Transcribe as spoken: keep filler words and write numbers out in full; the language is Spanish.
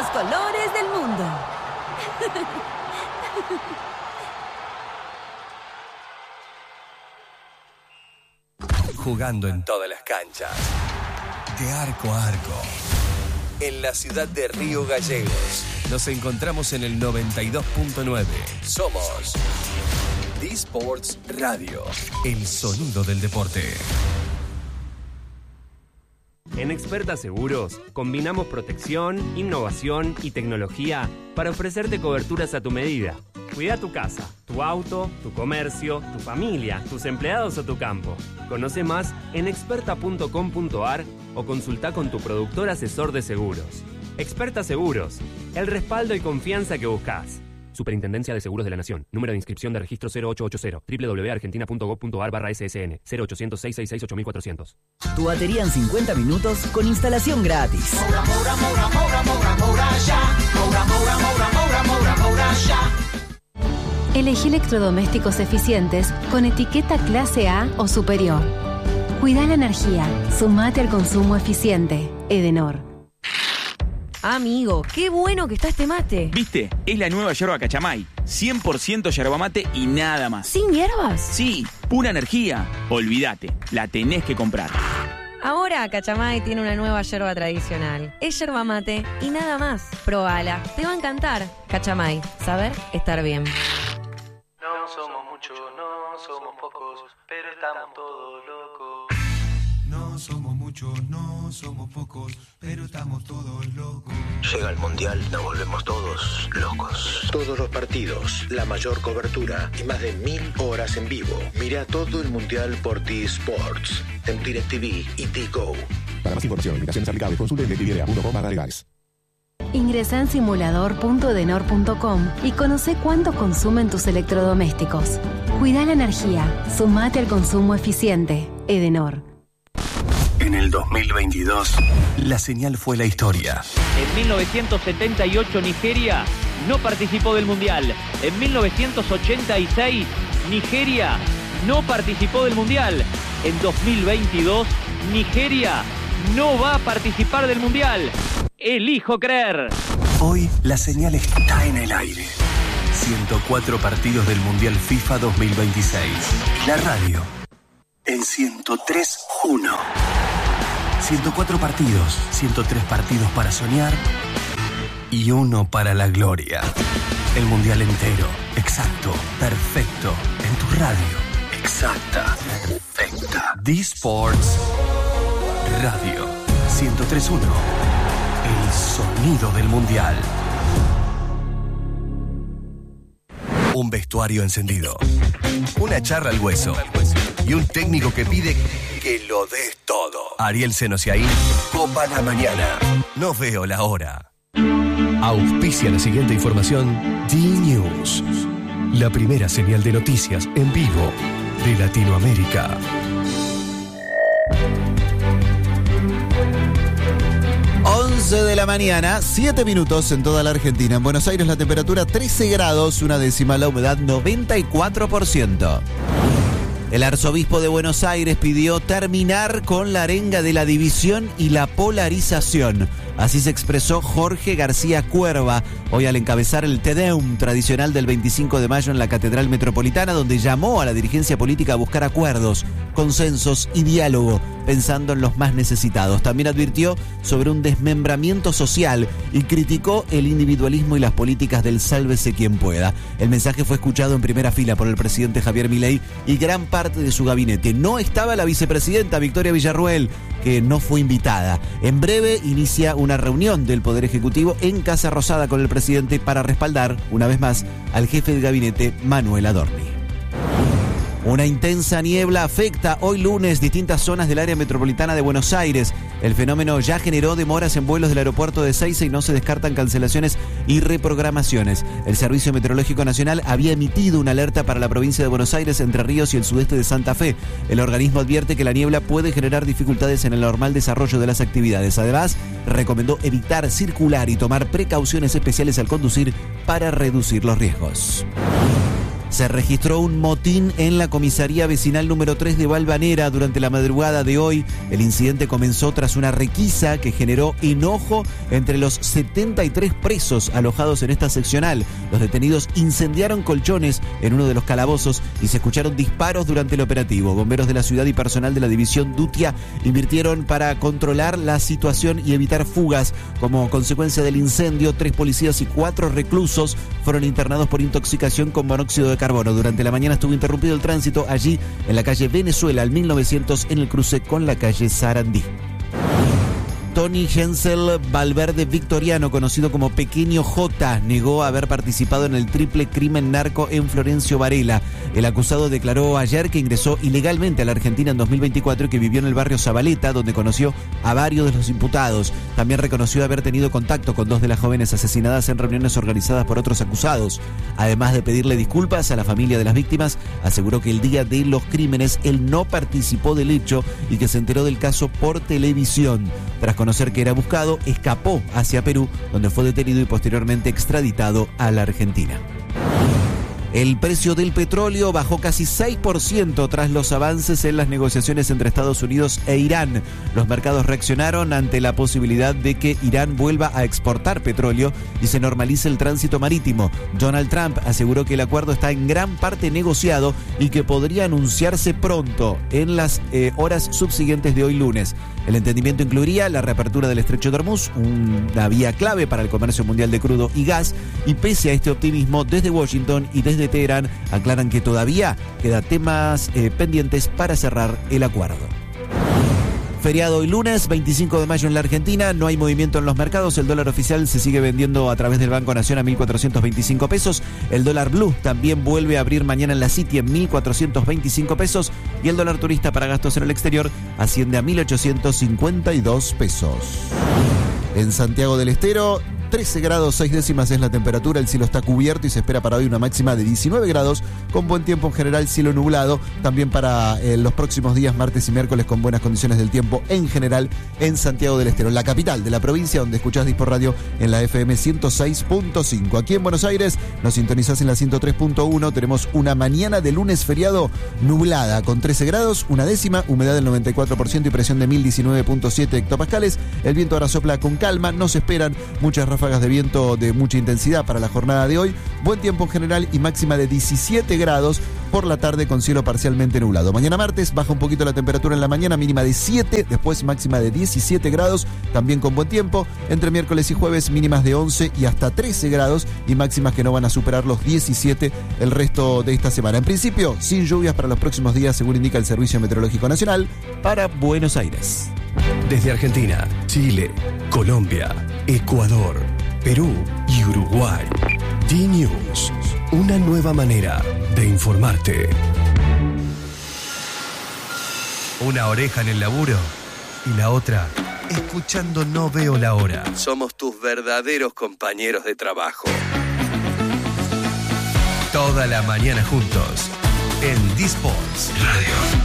colores del mundo. Jugando en todas las canchas, de arco a arco, en la ciudad de Río Gallegos. Nos encontramos en el noventa y dos punto nueve. Somos D-Sports Radio, el sonido del deporte. En Experta Seguros, combinamos protección, innovación y tecnología para ofrecerte coberturas a tu medida. Cuida tu casa, tu auto, tu comercio, tu familia, tus empleados o tu campo. Conoce más en experta punto com punto a r o consulta con tu productor asesor de seguros. Experta Seguros, el respaldo y confianza que buscas. Superintendencia de Seguros de la Nación. Número de inscripción de registro cero ocho ocho cero. doble u doble u doble u punto argentina punto gob punto a r barra S S N. cero ochocientos, seiscientos sesenta y seis, ocho mil cuatrocientos. Tu batería en cincuenta minutos con instalación gratis. Moura, Moura, Moura, Moura, Moura, Moura, ya. Moura, Moura, Moura, Moura, Moura, Moura, ya. Elegí electrodomésticos eficientes con etiqueta clase A o superior. Cuida la energía. Sumate al consumo eficiente. Edenor. Amigo, qué bueno que está este mate. ¿Viste? Es la nueva yerba Cachamay. cien por ciento yerba mate y nada más. ¿Sin hierbas? Sí, pura energía. Olvídate, la tenés que comprar. Ahora Cachamay tiene una nueva yerba tradicional. Es yerba mate y nada más. Probala, te va a encantar. Cachamay, saber estar bien. No somos muchos, no somos pocos, pero estamos todos locos. No somos muchos, no somos pocos, pero estamos todos locos. Llega el Mundial, nos volvemos todos locos. Todos los partidos, la mayor cobertura y más de mil horas en vivo. Mira todo el Mundial por D-Sports, en DirecTV y D-Go. Para más información, invitaciones aplicables, consulte en directv punto com barra legales. Ingresá en simulador punto edenor punto com y conoce cuánto consumen tus electrodomésticos. Cuida la energía. Sumate al consumo eficiente. Edenor. En el dos mil veintidós, la señal fue la historia. En mil novecientos setenta y ocho, Nigeria no participó del Mundial. En mil novecientos ochenta y seis, Nigeria no participó del Mundial. En dos mil veintidós, Nigeria no va a participar del Mundial. Elijo creer. Hoy la señal está en el aire. ciento cuatro partidos del Mundial FIFA dos mil veintiséis. La radio en ciento tres punto uno. ciento cuatro partidos, ciento tres partidos para soñar y uno para la gloria. El Mundial entero, exacto, perfecto, en tu radio. Exacta, perfecta. D-Sports Radio ciento tres punto uno. El sonido del Mundial. Un vestuario encendido. Una charla al hueso. Y un técnico que pide que lo des todo. Ariel Senosiaín, Copa la Mañana. No veo la hora. Auspicia la siguiente información D-News. La primera señal de noticias en vivo de Latinoamérica. once de la mañana, siete minutos en toda la Argentina. En Buenos Aires la temperatura trece grados, una décima, la humedad noventa y cuatro por ciento. El arzobispo de Buenos Aires pidió terminar con la arenga de la división y la polarización. Así se expresó Jorge García Cuerva, hoy al encabezar el Te Deum tradicional del veinticinco de mayo en la Catedral Metropolitana, donde llamó a la dirigencia política a buscar acuerdos, consensos y diálogo, pensando en los más necesitados. También advirtió sobre un desmembramiento social y criticó el individualismo y las políticas del sálvese quien pueda. El mensaje fue escuchado en primera fila por el presidente Javier Milei y gran parte de su gabinete. No estaba la vicepresidenta Victoria Villarruel, que no fue invitada. En breve inicia una reunión del Poder Ejecutivo en Casa Rosada con el presidente para respaldar, una vez más, al jefe de gabinete Manuel Adorni. Una intensa niebla afecta hoy lunes distintas zonas del área metropolitana de Buenos Aires. El fenómeno ya generó demoras en vuelos del aeropuerto de Ezeiza y no se descartan cancelaciones y reprogramaciones. El Servicio Meteorológico Nacional había emitido una alerta para la provincia de Buenos Aires, Entre Ríos y el sudeste de Santa Fe. El organismo advierte que la niebla puede generar dificultades en el normal desarrollo de las actividades. Además, recomendó evitar circular y tomar precauciones especiales al conducir para reducir los riesgos. Se registró un motín en la comisaría vecinal número tres de Valvanera durante la madrugada de hoy. El incidente comenzó tras una requisa que generó enojo entre los setenta y tres presos alojados en esta seccional. Los detenidos incendiaron colchones en uno de los calabozos y se escucharon disparos durante el operativo. Bomberos de la ciudad y personal de la división Dutia invirtieron para controlar la situación y evitar fugas. Como consecuencia del incendio, tres policías y cuatro reclusos fueron internados por intoxicación con monóxido de carbono. Durante la mañana estuvo interrumpido el tránsito allí en la calle Venezuela al mil novecientos en el cruce con la calle Sarandí. Tony Hensel Valverde Victoriano, conocido como Pequeño J, negó haber participado en el triple crimen narco en Florencio Varela. El acusado declaró ayer que ingresó ilegalmente a la Argentina en dos mil veinticuatro y que vivió en el barrio Zabaleta, donde conoció a varios de los imputados. También reconoció haber tenido contacto con dos de las jóvenes asesinadas en reuniones organizadas por otros acusados. Además de pedirle disculpas a la familia de las víctimas, aseguró que el día de los crímenes él no participó del hecho y que se enteró del caso por televisión. Tras conocer que era buscado, escapó hacia Perú, donde fue detenido y posteriormente extraditado a la Argentina. El precio del petróleo bajó casi seis por ciento tras los avances en las negociaciones entre Estados Unidos e Irán. Los mercados reaccionaron ante la posibilidad de que Irán vuelva a exportar petróleo y se normalice el tránsito marítimo. Donald Trump aseguró que el acuerdo está en gran parte negociado y que podría anunciarse pronto, en las eh, horas subsiguientes de hoy lunes. El entendimiento incluiría la reapertura del Estrecho de Hormuz, una vía clave para el comercio mundial de crudo y gas, y pese a este optimismo, desde Washington y desde Teherán aclaran que todavía queda temas eh, pendientes para cerrar el acuerdo. Feriado hoy lunes, veinticinco de mayo en la Argentina, no hay movimiento en los mercados, el dólar oficial se sigue vendiendo a través del Banco Nación a mil cuatrocientos veinticinco pesos, el dólar blue también vuelve a abrir mañana en la City en mil cuatrocientos veinticinco pesos y el dólar turista para gastos en el exterior asciende a mil ochocientos cincuenta y dos pesos. En Santiago del Estero, trece grados seis décimas es la temperatura, el cielo está cubierto y se espera para hoy una máxima de diecinueve grados, con buen tiempo en general, cielo nublado, también para eh, los próximos días, martes y miércoles, con buenas condiciones del tiempo en general en Santiago del Estero, la capital de la provincia, donde escuchás Dispo Radio en la F M ciento seis punto cinco. Aquí en Buenos Aires nos sintonizás en la ciento tres punto uno, tenemos una mañana de lunes feriado nublada, con trece grados, una décima, humedad del noventa y cuatro por ciento y presión de mil diecinueve punto siete hectopascales, el viento ahora sopla con calma, no se esperan muchas ráfagas de viento de mucha intensidad para la jornada de hoy, buen tiempo en general y máxima de diecisiete grados por la tarde con cielo parcialmente nublado. Mañana martes baja un poquito la temperatura en la mañana, mínima de siete, después máxima de diecisiete grados, también con buen tiempo. Entre miércoles y jueves mínimas de once y hasta trece grados y máximas que no van a superar los diecisiete el resto de esta semana. En principio, sin lluvias para los próximos días, según indica el Servicio Meteorológico Nacional, para Buenos Aires. Desde Argentina, Chile, Colombia, Ecuador, Perú y Uruguay. D-News, una nueva manera de informarte. Una oreja en el laburo y la otra escuchando No Veo la Hora. Somos tus verdaderos compañeros de trabajo. Toda la mañana juntos en D-Sports Radio.